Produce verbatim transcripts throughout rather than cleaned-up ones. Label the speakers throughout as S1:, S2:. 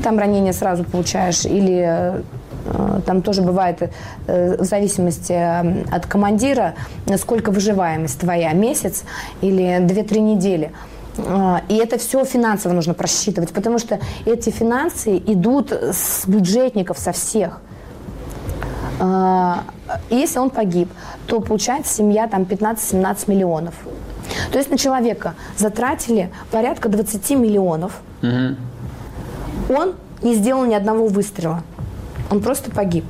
S1: там ранение сразу получаешь, или там тоже бывает в зависимости от командира, сколько выживаемость твоя, месяц или две-три недели. И это все финансово нужно просчитывать, потому что эти финансы идут с бюджетников, со всех. И если он погиб, то получается семья там пятнадцать-семнадцать миллионов. То есть на человека затратили порядка двадцать миллионов. Угу. Он не сделал ни одного выстрела. Он просто погиб.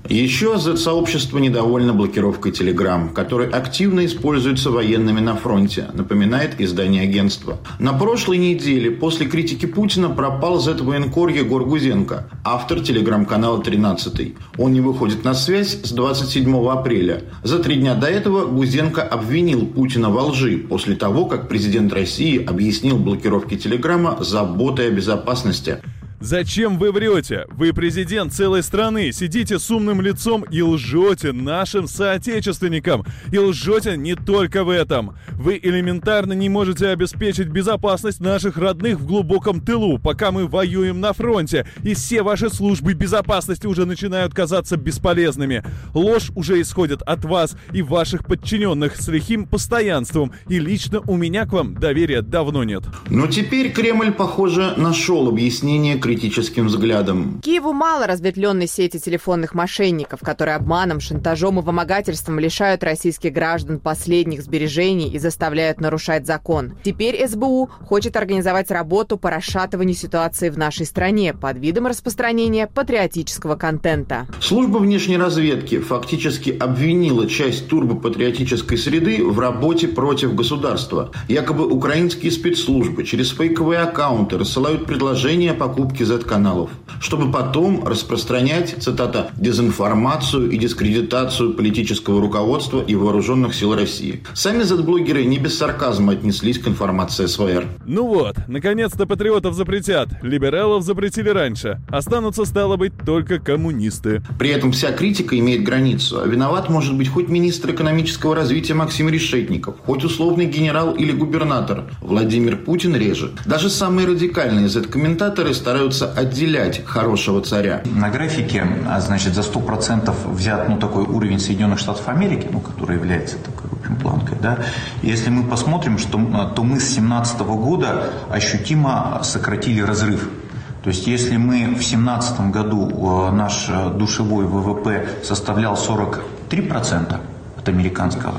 S2: Еще зет-сообщество недовольно блокировкой Telegram, который активно используется военными на фронте, напоминает издание агентства. На прошлой неделе после критики Путина пропал зет-военкор Егор Гузенко, автор телеграм-канала тринадцатый. Он не выходит на связь с двадцать седьмого апреля. За три дня до этого Гузенко обвинил Путина во лжи после того, как президент России объяснил блокировки Телеграма заботой о безопасности.
S3: Зачем вы врете? Вы президент целой страны, сидите с умным лицом и лжете нашим соотечественникам. И лжете не только в этом. Вы элементарно не можете обеспечить безопасность наших родных в глубоком тылу, пока мы воюем на фронте. И все ваши службы безопасности уже начинают казаться бесполезными. Ложь уже исходит от вас и ваших подчиненных с лихим постоянством. И лично у меня к вам доверия давно нет.
S2: Но теперь Кремль, похоже, нашел объяснение критическим взглядом.
S4: Киеву мало разветвленной сети телефонных мошенников, которые обманом, шантажом и вымогательством лишают российских граждан последних сбережений и заставляют нарушать закон. Теперь эс бэ у хочет организовать работу по расшатыванию ситуации в нашей стране под видом распространения патриотического контента.
S2: Служба внешней разведки фактически обвинила часть турбопатриотической среды в работе против государства. Якобы украинские спецслужбы через фейковые аккаунты рассылают предложения о покупке зет-каналов, чтобы потом распространять, цитата, «дезинформацию и дискредитацию политического руководства и вооруженных сил России». Сами зет-блогеры не без сарказма отнеслись к информации эс вэ эр.
S3: Ну вот, наконец-то патриотов запретят. Либералов запретили раньше. Останутся, стало быть, только коммунисты.
S2: При этом вся критика имеет границу. Виноват может быть хоть министр экономического развития Максим Решетников, хоть условный генерал или губернатор. Владимир Путин реже. Даже самые радикальные зет-комментаторы стараются отделять хорошего царя.
S5: На графике, значит, за сто процентов взят, ну, такой уровень Соединенных Штатов Америки, ну, который является такой, в общем, планкой, да. Если мы посмотрим, что, то мы с две тысячи семнадцатого года ощутимо сократили разрыв. То есть, если мы в две тысячи семнадцатом году наш душевой вэ вэ пэ составлял сорок три процента от американского,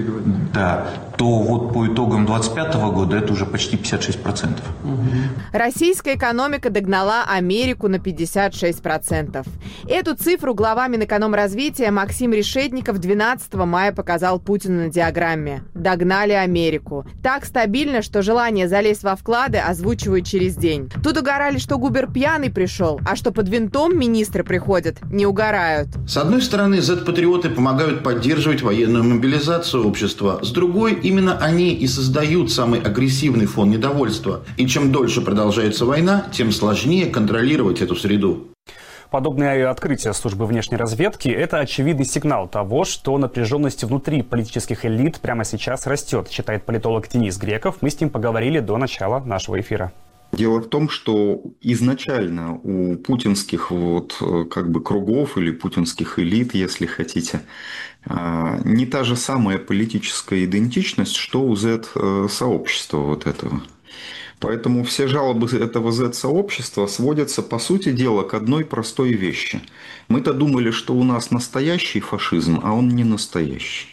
S5: да, то вот по итогам двадцать пятого года это уже почти пятьдесят шесть процентов.
S4: Российская экономика догнала Америку на пятьдесят шесть процентов. Эту цифру глава Минэкономразвития Максим Решетников двенадцатого мая показал Путину на диаграмме. Догнали Америку. Так стабильно, что желание залезть во вклады озвучивают через день. Тут угорали, что губер пьяный пришел, а что под винтом министры приходят, не угорают.
S2: С одной стороны, зет-патриоты помогают поддерживать военную мобилизацию общества. С другой, именно они и создают самый агрессивный фон недовольства. И чем дольше продолжается война, тем сложнее контролировать эту среду.
S6: Подобное открытие службы внешней разведки – это очевидный сигнал того, что напряженность внутри политических элит прямо сейчас растет, считает политолог Денис Греков. Мы с ним поговорили до начала нашего эфира.
S7: Дело в том, что изначально у путинских вот как бы кругов или путинских элит, если хотите, не та же самая политическая идентичность, что у зет-сообщества вот этого. Поэтому все жалобы этого зет-сообщества сводятся, по сути дела, к одной простой вещи. Мы-то думали, что у нас настоящий фашизм, а он не настоящий.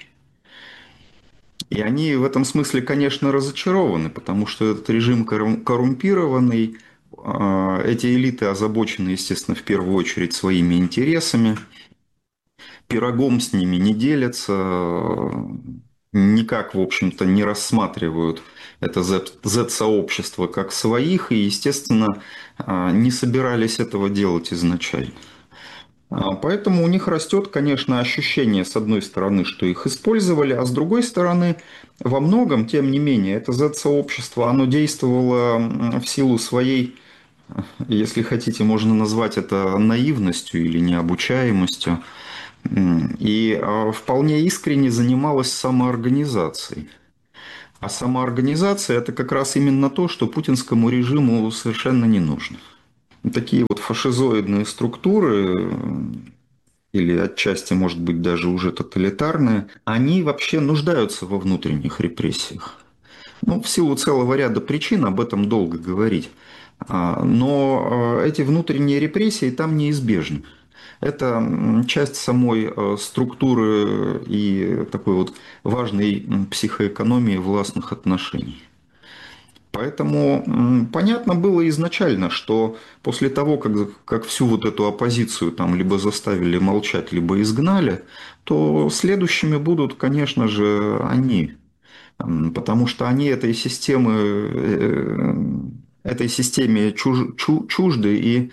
S7: И они в этом смысле, конечно, разочарованы, потому что этот режим коррумпированный, эти элиты озабочены, естественно, в первую очередь своими интересами, пирогом с ними не делятся, никак, в общем-то, не рассматривают это зет-сообщество как своих и, естественно, не собирались этого делать изначально. Поэтому у них растет, конечно, ощущение, с одной стороны, что их использовали, а с другой стороны, во многом, тем не менее, это зет-сообщество, оно действовало в силу своей, если хотите, можно назвать это наивностью или необучаемостью, и вполне искренне занималось самоорганизацией. А самоорганизация – это как раз именно то, что путинскому режиму совершенно не нужно. такие вот фашизоидные структуры, или отчасти, может быть, даже уже тоталитарные, они вообще нуждаются во внутренних репрессиях. Ну, в силу целого ряда причин, об этом долго говорить. Но эти внутренние репрессии там неизбежны. Это часть самой структуры и такой вот важной психоэкономии властных отношений. Поэтому понятно было изначально, что после того, как, как всю вот эту оппозицию там либо заставили молчать, либо изгнали, то следующими будут, конечно же, они. Потому что они этой системы, этой системе чуж, чу, чужды, и,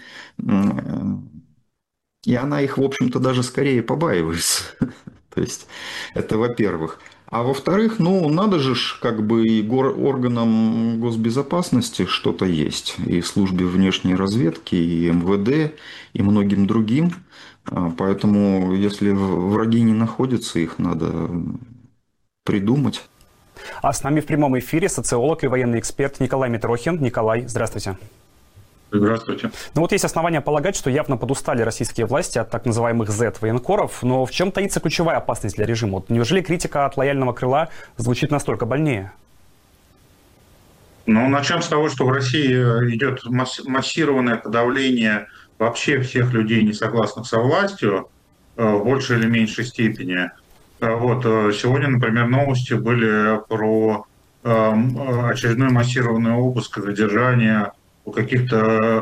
S7: и она их, в общем-то, даже скорее побаивается. То есть, это во-первых. А во-вторых, ну, надо же как бы и гор- органам госбезопасности что-то есть. И службе внешней разведки, и эм вэ дэ, и многим другим. Поэтому, если враги не находятся, их надо придумать.
S6: А с нами в прямом эфире социолог и военный эксперт Николай Митрохин. Николай, здравствуйте.
S8: Здравствуйте.
S6: Ну вот есть основания полагать, что явно подустали российские власти от так называемых зет-военкоров, но в чем таится ключевая опасность для режима? Вот неужели критика от лояльного крыла звучит настолько больнее?
S8: Ну, начнем с того, что в России идет массированное подавление вообще всех людей, не согласных со властью, в большей или меньшей степени. Вот, сегодня, например, новости были про очередной массированный обыск, задержание у каких-то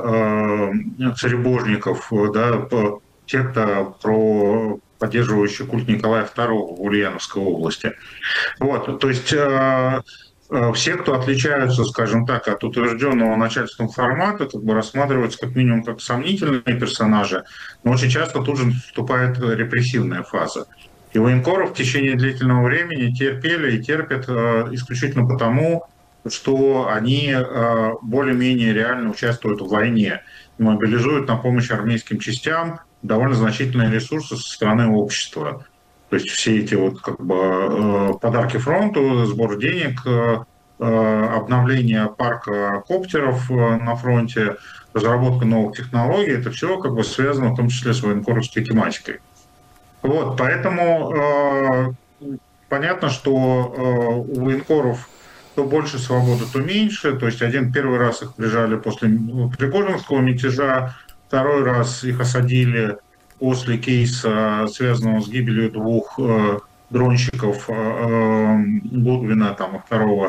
S8: э, царебожников, да, те-то про поддерживающий культ Николая второго в Ульяновской области. Вот, то есть э, э, все, кто отличаются, скажем так, от утвержденного начальством формата, как бы рассматриваются как минимум как сомнительные персонажи, но очень часто тут же вступает репрессивная фаза. И военкоров в течение длительного времени терпели и терпят э, исключительно потому, что они э, более-менее реально участвуют в войне и мобилизуют на помощь армейским частям довольно значительные ресурсы со стороны общества. То есть все эти вот как бы э, подарки фронту, сбор денег, э, обновление парка коптеров э, на фронте, разработка новых технологий, это все как бы связано в том числе с военкоровской тематикой. Вот, поэтому э, понятно, что э, у военкоров то больше свободы, то меньше. То есть один первый раз их прижали после Пригожинского мятежа, второй раз их осадили после кейса, связанного с гибелью двух э, дронщиков э, Гудвина там, второго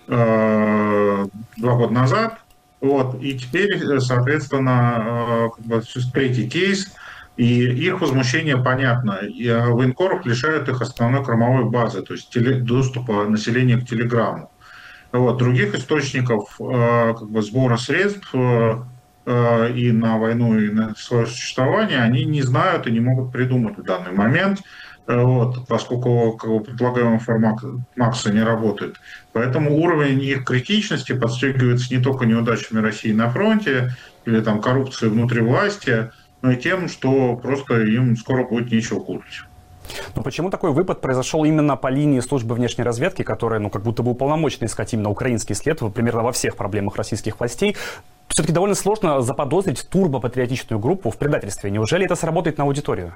S8: э, два года назад. Вот. И теперь, соответственно, э, как бы, третий кейс. И их возмущение понятно. И военкоров лишают их основной кормовой базы, то есть теле, доступа населения к телеграмму. Вот. Других источников э, как бы, сбора средств э, э, и на войну, и на свое существование они не знают и не могут придумать в данный момент, э, вот, поскольку как бы, предполагаемый формат Макса не работает. Поэтому уровень их критичности подстегивается не только неудачами России на фронте или там, коррупцией внутри власти, но и тем, что просто им скоро будет нечего кушать.
S6: Но почему такой выпад произошел именно по линии службы внешней разведки, которая, ну, как будто бы уполномочена искать именно украинский след примерно во всех проблемах российских властей? Все-таки довольно сложно заподозрить турбопатриотичную группу в предательстве. Неужели это сработает на аудиторию?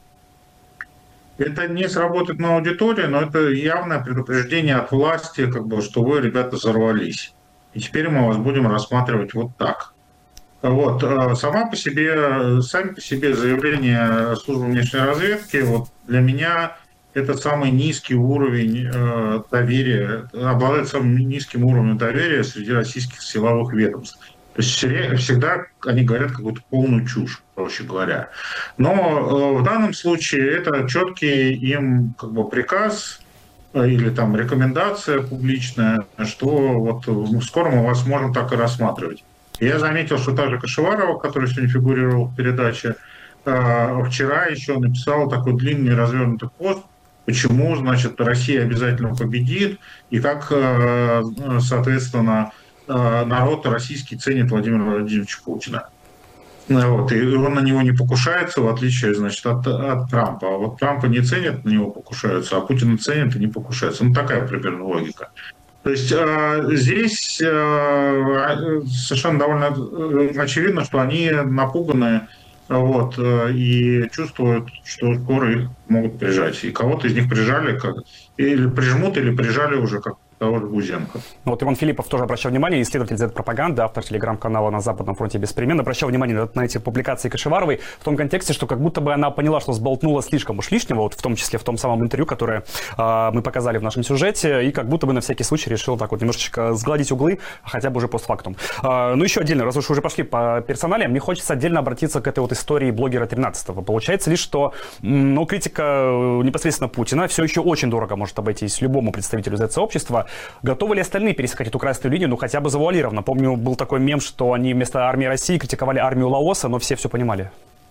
S8: Это не сработает на аудиторию, но это явное предупреждение от власти, как бы, что вы, ребята, взорвались. И теперь мы вас будем рассматривать вот так. Вот. Сама по себе, сами по себе заявления службы внешней разведки, вот для меня это самый низкий уровень э, доверия, обладает самым низким уровнем доверия среди российских силовых ведомств. То есть всегда они говорят какую-то полную чушь, проще говоря. Но э, в данном случае это четкий им как бы приказ э, или там рекомендация публичная, что вот скоро мы вас можем так и рассматривать. Я заметил, что та же Кашеварова, которая сегодня фигурировала в передаче, вчера еще написала такой длинный развернутый пост, почему, значит, Россия обязательно победит, и как, соответственно, народ российский ценит Владимира Владимировича Путина. Вот, и он на него не покушается, в отличие, значит, от, от Трампа. А вот Трампа не ценят, на него покушаются, а Путина ценят и не покушаются. Ну, такая примерно логика. То есть э, здесь э, совершенно довольно очевидно, что они напуганы, вот, э, и чувствуют, что скоро их могут прижать. И кого-то из них прижали, как, или прижмут, или прижали уже, как того же Гузенко.
S6: Вот Иван Филиппов тоже обращал внимание, исследователь зет-пропаганды, автор телеграм-канала «На Западном фронте без перемен», обращал внимание на, на эти публикации Кашеваровой в том контексте, что как будто бы она поняла, что сболтнула слишком уж лишнего, вот в том числе в том самом интервью, которое э, мы показали в нашем сюжете, и как будто бы на всякий случай решил так вот немножечко сгладить углы, хотя бы уже постфактум. Э, ну еще отдельно, раз уж уже пошли по персоналиям, мне хочется отдельно обратиться к этой вот истории блогера тринадцатого. Получается ли, что ну, критика непосредственно Путина все еще очень дорого может обойтись любому представителю зет-сообщества. Готовы ли остальные пересекать эту красную линию, ну хотя бы завуалированно? Помню, был такой мем, что они вместо армии России критиковали армию Лаоса, но все все понимали.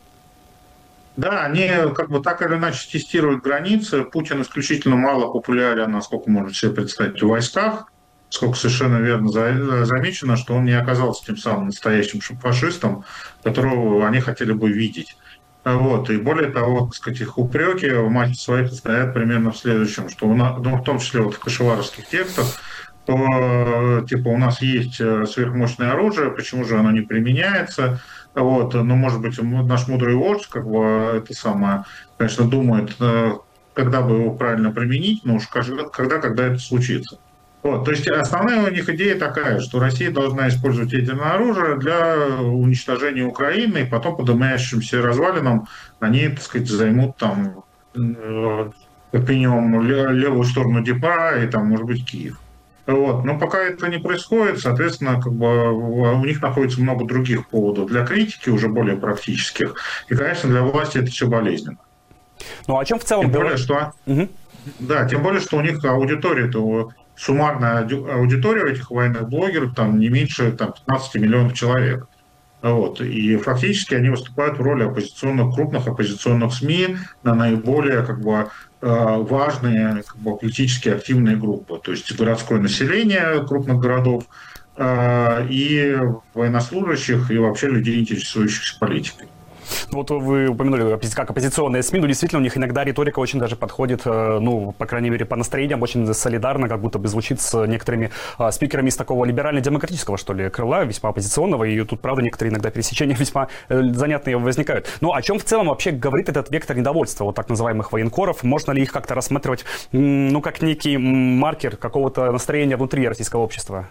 S8: Да, они как бы так или иначе тестируют границы. Путин исключительно мало популярен, насколько может себе представить, в войсках. Сколько совершенно верно замечено, что он не оказался тем самым настоящим фашистом, которого они хотели бы видеть. Вот. И более того, так сказать, их упреки в массе своей состоят примерно в следующем, что у нас, ну, в том числе вот в кашеваровских текстах, то типа у нас есть сверхмощное оружие, почему же оно не применяется? Вот. Ну, может быть, наш мудрый вождь, как бы это самое, конечно, думает, когда бы его правильно применить, но уж когда, когда это случится. Вот, то есть основная у них идея такая, что Россия должна использовать ядерное оружие для уничтожения Украины, и потом по дымящимся развалинам они, так сказать, займут там как минимум левую сторону Днепра и там, может быть, Киев. Вот. Но пока это не происходит, соответственно, как бы у них находится много других поводов для критики, уже более практических. И, конечно, для власти это все болезненно.
S6: Ну, о чем в целом...
S8: Тем более, что... Угу. Да, тем более, что у них аудитория-то... Суммарная аудитория этих военных блогеров там не меньше там, пятнадцать миллионов человек. Вот. И фактически они выступают в роли оппозиционных, крупных оппозиционных СМИ на наиболее как бы, важные как бы, политически активные группы. То есть городское население крупных городов и военнослужащих, и вообще людей, интересующихся политикой.
S6: Вот вы упомянули, как оппозиционные СМИ, но действительно у них иногда риторика очень даже подходит, ну, по крайней мере, по настроениям очень солидарно, как будто бы звучит с некоторыми спикерами из такого либерально-демократического, что ли, крыла, весьма оппозиционного, и тут, правда, некоторые иногда пересечения весьма занятные возникают. Но о чем в целом вообще говорит этот вектор недовольства вот так называемых военкоров? Можно ли их как-то рассматривать, ну, как некий маркер какого-то настроения внутри российского общества?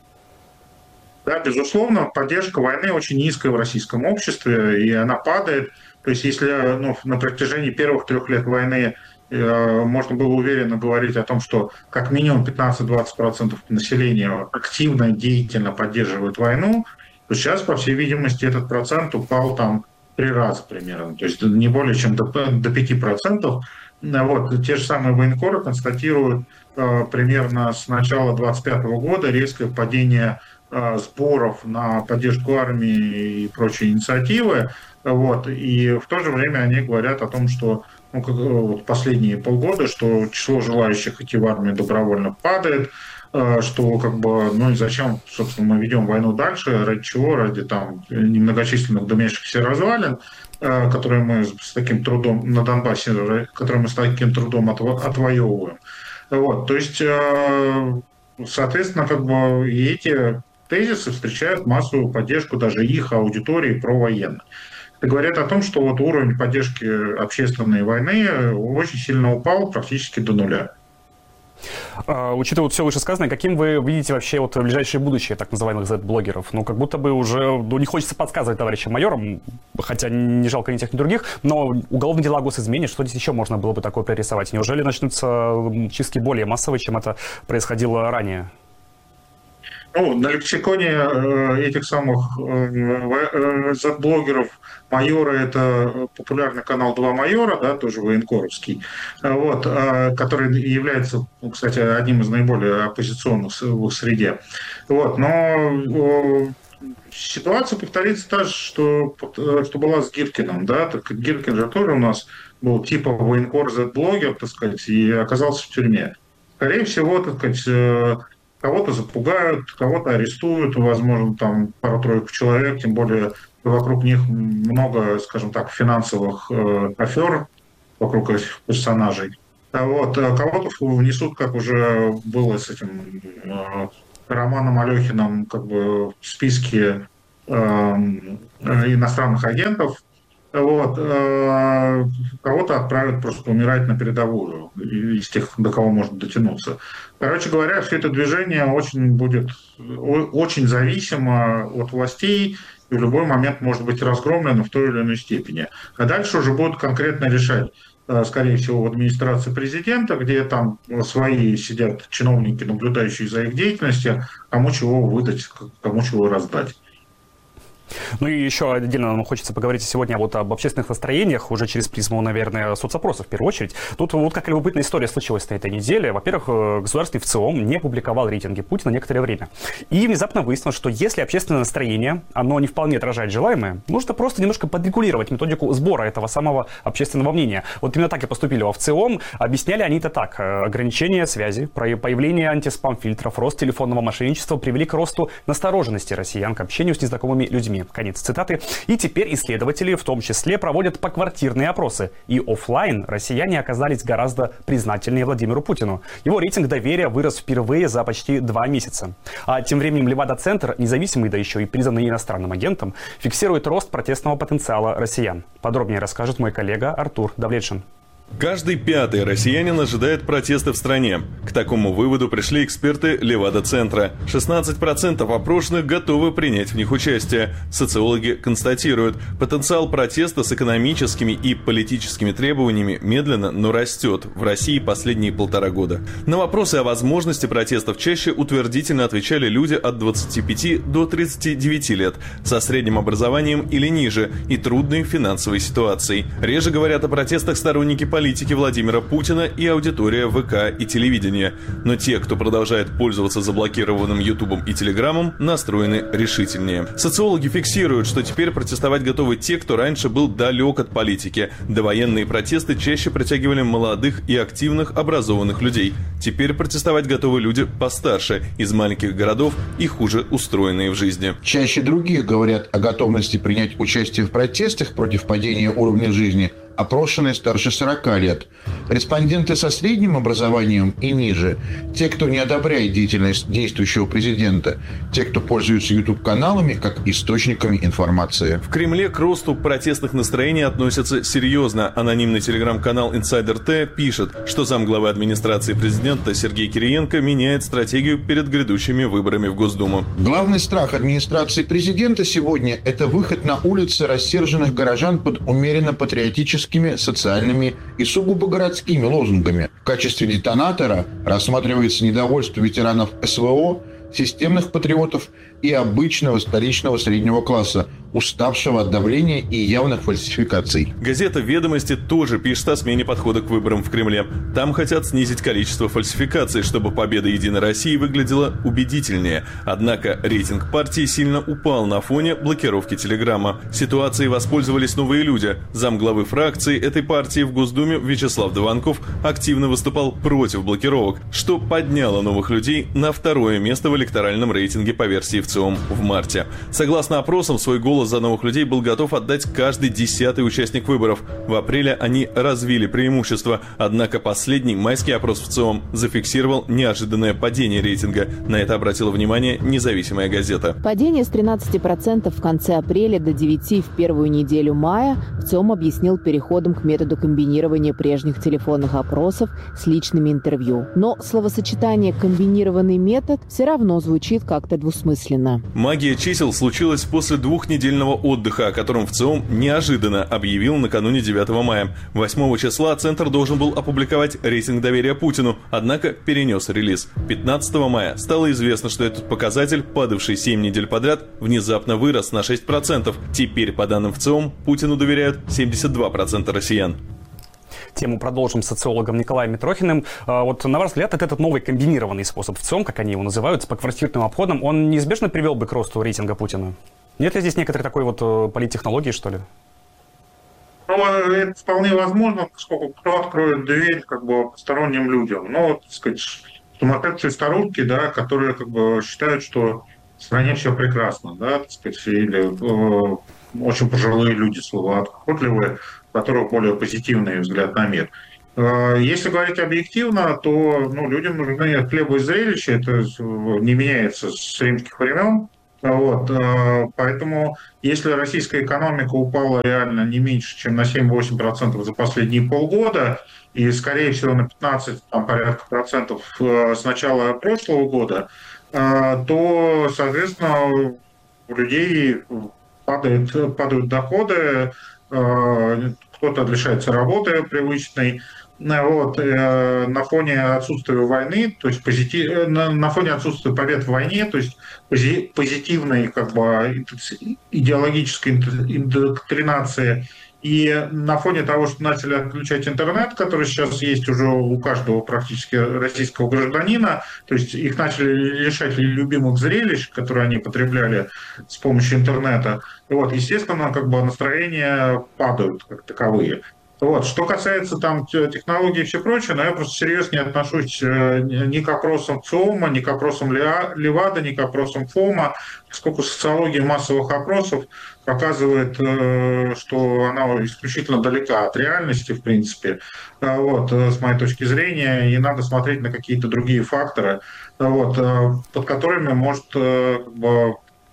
S8: Да, безусловно, поддержка войны очень низкая в российском обществе, и она падает. То есть если ну, на протяжении первых трех лет войны э, можно было уверенно говорить о том, что как минимум пятнадцать-двадцать процентов населения активно, деятельно поддерживает войну, то сейчас, по всей видимости, этот процент упал там три раза примерно, то есть не более чем до, до пяти процентов. Вот, те же самые военкоры констатируют э, примерно с начала двадцать пятого года резкое падение сборов на поддержку армии и прочие инициативы. Вот. И в то же время они говорят о том, что ну, как, вот последние полгода, что число желающих идти в армию добровольно падает, что как бы, ну и зачем, собственно, мы ведем войну дальше, ради чего, ради там немногочисленных дымящихся развалин, которые мы с таким трудом на Донбассе, которые мы с таким трудом отвоевываем. Вот. То есть, соответственно, как бы и эти тезисы встречают массовую поддержку даже их аудитории провоенной. Это говорят о том, что вот уровень поддержки общественной войны очень сильно упал практически до нуля.
S6: А, учитывая вот все вышесказанное, каким вы видите вообще вот ближайшее будущее так называемых зет-блогеров? Ну, как будто бы уже, ну, не хочется подсказывать товарищам майорам, хотя не жалко ни тех, ни других, но уголовные дела госизмене, что здесь еще можно было бы такое прорисовать? Неужели начнутся чистки более массовые, чем это происходило ранее?
S8: Ну, на лексиконе этих самых зет-блогеров майора — это популярный канал «Два майора», да, тоже военкоровский, вот, который является, кстати, одним из наиболее оппозиционных в их среде. Вот, но ситуация повторится та же, что, что была с Гиркиным. Да? Так, Гиркин же тоже у нас был типа военкор зет-блогер, так сказать, и оказался в тюрьме. Скорее всего, так сказать, кого-то запугают, кого-то арестуют, возможно, там пару-тройку человек, тем более вокруг них много, скажем так, финансовых э, афер вокруг этих персонажей. Вот, кого-то внесут, как уже было с этим Романом Алехиным, как бы в списке э, иностранных агентов. Вот, э, кого-то отправят просто умирать на передовую из тех, до кого можно дотянуться. Короче говоря, все это движение очень будет очень зависимо от властей и в любой момент может быть разгромлено в той или иной степени. А дальше уже будут конкретно решать, скорее всего, в администрации президента, где там свои сидят чиновники, наблюдающие за их деятельностью, кому чего выдать, кому чего раздать.
S6: Ну и еще отдельно нам хочется поговорить сегодня вот об общественных настроениях, уже через призму, наверное, соцопросов в первую очередь. Тут вот как любопытная история случилась на этой неделе. Во-первых, государственный ВЦИОМ не публиковал рейтинги Путина некоторое время. И внезапно выяснилось, что если общественное настроение, оно не вполне отражает желаемое, нужно просто немножко подрегулировать методику сбора этого самого общественного мнения. Вот именно так и поступили во ВЦИОМ. Объясняли они это так. Ограничение связи, появление антиспам-фильтров, рост телефонного мошенничества привели к росту настороженности россиян к общению с незнакомыми людьми. Конец цитаты. И теперь исследователи в том числе проводят поквартирные опросы. И офлайн россияне оказались гораздо признательнее Владимиру Путину. Его рейтинг доверия вырос впервые за почти два месяца. А тем временем Левада-центр, независимый, да еще и признанный иностранным агентом, фиксирует рост протестного потенциала россиян. Подробнее расскажет мой коллега Артур Давлетшин.
S3: Каждый пятый россиянин ожидает протесты в стране. К такому выводу пришли эксперты Левада-центра. шестнадцать процентов опрошенных готовы принять в них участие. Социологи констатируют, потенциал протеста с экономическими и политическими требованиями медленно, но растет в России последние полтора года. На вопросы о возможности протестов чаще утвердительно отвечали люди от двадцати пяти до тридцати девяти лет, со средним образованием или ниже и трудной финансовой ситуацией. Реже говорят о протестах сторонники политики. политики Владимира Путина и аудитория ВК и телевидения. Но те, кто продолжает пользоваться заблокированным Ютубом и Телеграмом, настроены решительнее. Социологи фиксируют, что теперь протестовать готовы те, кто раньше был далек от политики. Довоенные протесты чаще притягивали молодых и активных образованных людей. Теперь протестовать готовы люди постарше, из маленьких городов и хуже устроенные в жизни.
S9: Чаще других говорят о готовности принять участие в протестах против падения уровня жизни опрошенные старше сорока лет. Респонденты со средним образованием и ниже, те, кто не одобряет деятельность действующего президента, те, кто пользуются YouTube-каналами как источниками информации.
S3: В Кремле к росту протестных настроений относятся серьезно. Анонимный телеграм-канал Insider T пишет, что замглавы администрации президента Сергей Кириенко меняет стратегию перед грядущими выборами в Госдуму.
S9: Главный страх администрации президента сегодня – это выход на улицы рассерженных горожан под умеренно патриотическими, социальными и сугубо городскими лозунгами. В качестве детонатора рассматривается недовольство ветеранов СВО, системных патриотов и обычного столичного среднего класса, уставшего от давления и явных фальсификаций.
S3: Газета «Ведомости» тоже пишет о смене подхода к выборам в Кремле. Там хотят снизить количество фальсификаций, чтобы победа «Единой России» выглядела убедительнее. Однако рейтинг партии сильно упал на фоне блокировки Телеграма. Ситуацией воспользовались новые люди. Замглавы фракции этой партии в Госдуме Вячеслав Дованков активно выступал против блокировок, что подняло новых людей на второе место в электоральном рейтинге по версии ВЦИОМ в марте. Согласно опросам, свой голос за новых людей был готов отдать каждый десятый участник выборов. В апреле они развили преимущество, однако последний майский опрос ВЦИОМ зафиксировал неожиданное падение рейтинга. На это обратила внимание независимая газета.
S10: Падение с тринадцати процентов в конце апреля до девяти процентов в первую неделю мая ВЦИОМ объяснил переходом к методу комбинирования прежних телефонных опросов с личными интервью. Но словосочетание «комбинированный метод» все равно звучит как-то двусмысленно.
S3: Магия чисел случилась после двух недель отдыха, о котором ВЦИОМ неожиданно объявил накануне девятого мая. восьмого числа Центр должен был опубликовать рейтинг доверия Путину, однако перенес релиз. пятнадцатого мая стало известно, что этот показатель, падавший семь недель подряд, внезапно вырос на шесть процентов. Теперь, по данным ВЦИОМ, Путину доверяют семьдесят два процента россиян.
S6: Тему продолжим с социологом Николаем Митрохиным. Вот, на ваш взгляд, этот новый комбинированный способ ВЦИОМ, как они его называют, с поквартирным обходом, он неизбежно привел бы к росту рейтинга Путина? Нет ли здесь некоторой такой вот политтехнологии, что ли?
S8: Ну, это вполне возможно, поскольку кто откроет дверь как бы посторонним людям. Ну, вот, так сказать, сумасшедшие старушки, да, которые как бы считают, что в стране все прекрасно, да, так сказать, или э, очень пожилые люди, словоохотливые, у которых более позитивный взгляд на мир. Если говорить объективно, то ну, людям нужны хлеба и зрелища, это не меняется с римских времен. Вот. Поэтому если российская экономика упала реально не меньше, чем на семь-восемь процентов за последние полгода, и, скорее всего, на пятнадцать там, порядка процентов с начала прошлого года, то, соответственно, у людей падают, падают доходы, кто-то лишается работы привычной. Вот, э, на фоне отсутствия войны, то есть позитив, на, на фоне отсутствия побед в войне, то есть пози, позитивной как бы, идеологической индоктринации, и на фоне того, что начали отключать интернет, который сейчас есть уже у каждого практически российского гражданина, то есть их начали лишать любимых зрелищ, которые они потребляли с помощью интернета, вот, естественно, как бы настроения падают как таковые. Вот. Что касается там технологий и все прочее, но я просто серьезно не отношусь ни к опросам ЦИОМа, ни к опросам Левада, ни к опросам ФОМа, поскольку социология массовых опросов показывает, что она исключительно далека от реальности, в принципе, вот, с моей точки зрения, и надо смотреть на какие-то другие факторы, вот, под которыми может как бы,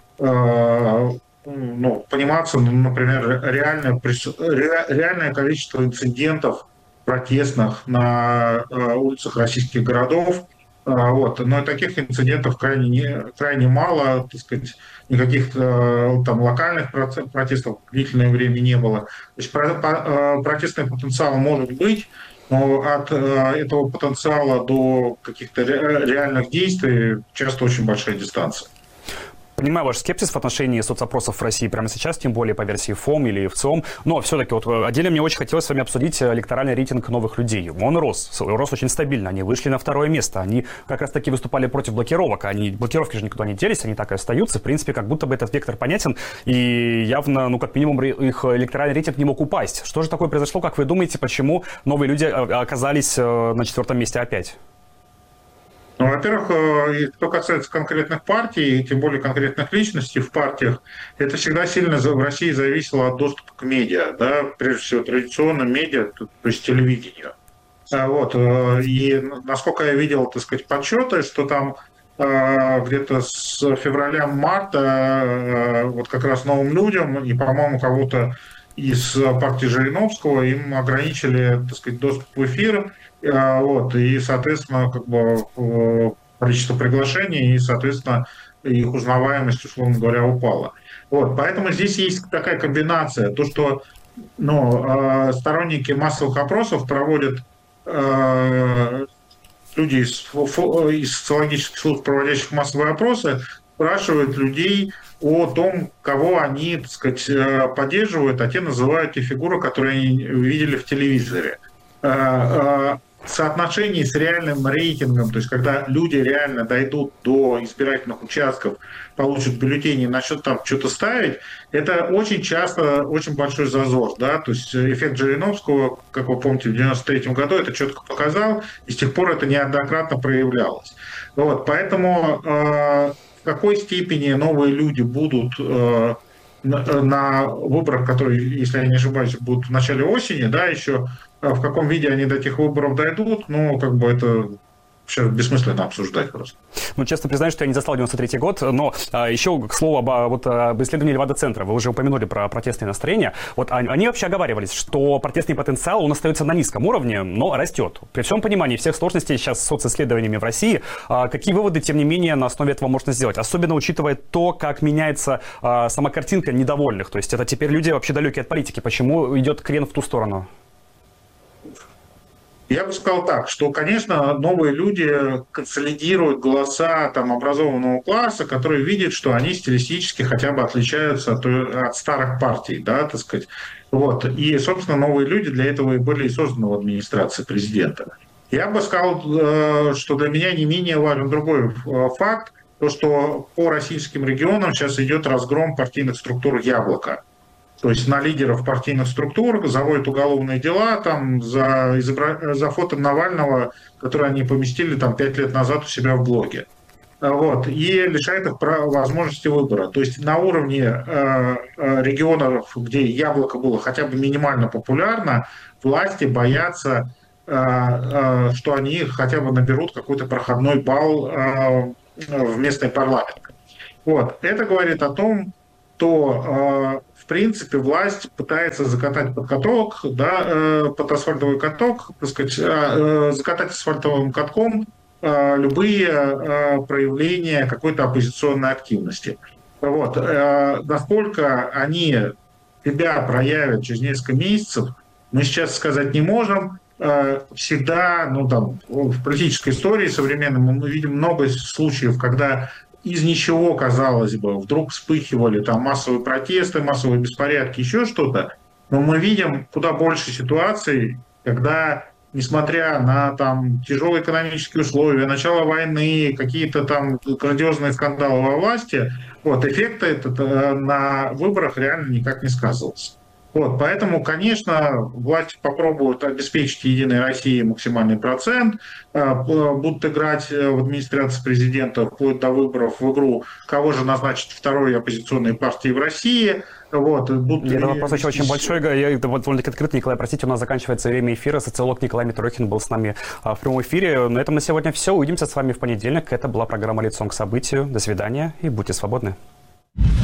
S8: ну, пониматься, например, реальное, реальное количество инцидентов протестных на улицах российских городов. Вот. Но таких инцидентов крайне, не, крайне мало, так сказать, никаких там локальных протестов длительное время не было. То есть протестный потенциал может быть, но от этого потенциала до каких-то реальных действий часто очень большая дистанция.
S6: Понимаю ваш скепсис в отношении соцопросов в России прямо сейчас, тем более по версии ФОМ или ВЦИОМ, но все-таки вот отдельно мне очень хотелось с вами обсудить электоральный рейтинг новых людей. Он рос, рос очень стабильно, они вышли на второе место, они как раз-таки выступали против блокировок, они, блокировки же никуда не делись, они так и остаются, в принципе, как будто бы этот вектор понятен, и явно, ну, как минимум, их электоральный рейтинг не мог упасть. Что же такое произошло, как вы думаете, почему новые люди оказались на четвертом месте опять?
S8: Ну, во-первых, что касается конкретных партий, тем более конкретных личностей в партиях, это всегда сильно в России зависело от доступа к медиа, да, прежде всего традиционным медиа, то есть телевидению. Вот. И насколько я видел, так сказать, подсчеты, что там где-то с февраля-марта вот как раз новым людям и, по-моему, кого-то из партии Жириновского им ограничили, так сказать, доступ в эфир. Вот, и, соответственно, как бы количество приглашений и, соответственно, их узнаваемость, условно говоря, упала. Вот, поэтому здесь есть такая комбинация, то, что ну, сторонники массовых опросов проводят э, люди из, из социологических служб, проводящих массовые опросы, спрашивают людей о том, кого они, так сказать, поддерживают, а те называют те фигуры, которые они видели в телевизоре. Соотношении с реальным рейтингом, то есть когда люди реально дойдут до избирательных участков, получат бюллетени и начнут там что-то ставить, это очень часто очень большой зазор. Да? То есть эффект Жириновского, как вы помните, в девяносто третьем году это четко показал, и с тех пор это неоднократно проявлялось. Вот, поэтому э, в какой степени новые люди будут э, на, на выборах, которые, если я не ошибаюсь, будут в начале осени, да, еще в каком виде они до этих выборов дойдут, ну, как бы это сейчас бессмысленно обсуждать просто.
S6: Ну, честно признаюсь, что я не застал девяносто третий год, но а, еще, к слову, об, вот, об исследовании Левада-центра. Вы уже упомянули про протестные настроения. Вот они, они вообще оговаривались, что протестный потенциал, он остается на низком уровне, но растет. При всем понимании всех сложностей сейчас с социсследованиями в России, а, какие выводы, тем не менее, на основе этого можно сделать? Особенно учитывая то, как меняется а, сама картинка недовольных. То есть это теперь люди вообще далекие от политики. Почему идет крен в ту сторону?
S8: Я бы сказал так, что, конечно, новые люди консолидируют голоса там, образованного класса, которые видят, что они стилистически хотя бы отличаются от, от старых партий, да, так сказать. Вот. И, собственно, новые люди для этого и были созданы в администрации президента. Я бы сказал, что для меня не менее важен другой факт, то, что по российским регионам сейчас идет разгром партийных структур «Яблоко». То есть на лидеров партийных структур заводят уголовные дела там, за, изобра... за фото Навального, которое они поместили там, пять лет назад у себя в блоге. Вот, и лишает их права, возможности выбора. То есть на уровне э, регионов, где «Яблоко» было хотя бы минимально популярно, власти боятся что они хотя бы наберут какой-то проходной балл в местный парламент. Вот. Это говорит о том, что, в принципе, власть пытается закатать под каток, да, под асфальтовый каток, так сказать, закатать асфальтовым катком любые проявления какой-то оппозиционной активности. Вот. Насколько они себя проявят через несколько месяцев, мы сейчас сказать не можем. Всегда, ну там, в политической истории современной мы видим много случаев, когда из ничего, казалось бы, вдруг вспыхивали там массовые протесты, массовые беспорядки, еще что-то. Но мы видим куда больше ситуаций, когда, несмотря на там тяжелые экономические условия, начало войны, какие-то там грандиозные скандалы во власти, вот, эффект этот на выборах реально никак не сказывался. Вот, поэтому, конечно, власти попробуют обеспечить Единой России максимальный процент, будут играть в администрации президента вплоть до выборов в игру, кого же назначат второй оппозиционной партии в России. Вот, будут...
S6: Это вопрос очень, очень большой. Я довольно-таки открыто, Николай, простите, у нас заканчивается время эфира. Социолог Николай Митрохин был с нами в прямом эфире. На этом на сегодня все. Увидимся с вами в понедельник. Это была программа «Лицом к событию». До свидания и будьте свободны.